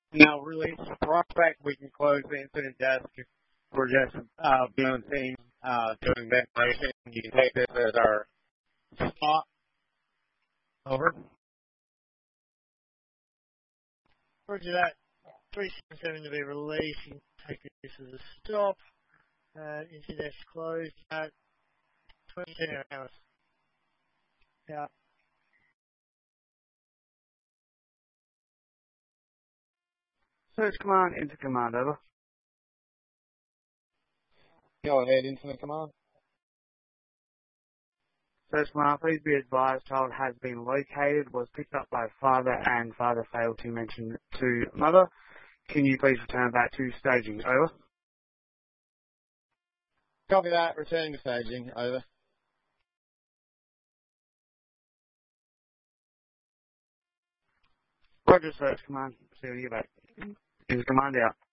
Now, release prospect, we can close the incident desk. We're just doing things, doing ventilation. You can take this as our stop. Over. Roger that. 377 to be released. You can take this as a stop. Incident desk closed at 22 hours. Yeah. Search command, enter command, over. Go ahead, incident command. Search command, please be advised child has been located, was picked up by father, and father failed to mention to mother. Can you please return back to staging, over? Copy that, returning to staging, over. Roger, search command, see you back. Is command out.